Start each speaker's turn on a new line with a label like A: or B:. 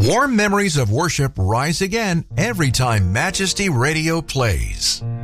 A: Warm memories of worship rise again every time Majesty Radio plays.